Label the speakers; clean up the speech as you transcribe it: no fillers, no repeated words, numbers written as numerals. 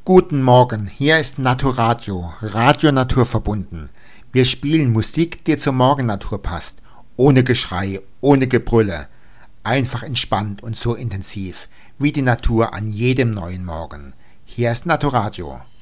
Speaker 1: Guten Morgen, hier ist Naturadio, Radio naturverbunden. Wir spielen Musik, die zur Morgennatur passt. Ohne Geschrei, ohne Gebrülle. Einfach entspannt und so intensiv, wie die Natur an jedem neuen Morgen. Hier ist Naturadio.